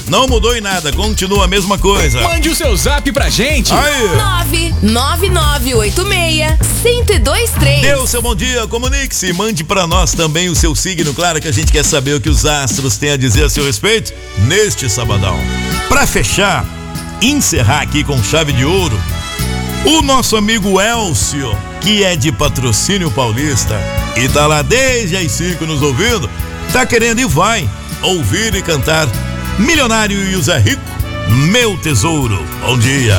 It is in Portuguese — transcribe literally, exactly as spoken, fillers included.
Não mudou em nada, continua a mesma coisa. Mande o seu zap pra gente. Aí. nove nove nove oito seis, um zero dois três. Dê o seu bom dia, comunique-se, mande pra nós também o seu signo, claro que a gente quer saber o que os astros têm a dizer a seu respeito neste sabadão. Pra fechar, encerrar aqui com chave de ouro, o nosso amigo Elcio, que é de Patrocínio Paulista e tá lá desde as cinco nos ouvindo, tá querendo e vai ouvir e cantar Milionário e o Zé Rico, Meu Tesouro. Bom dia.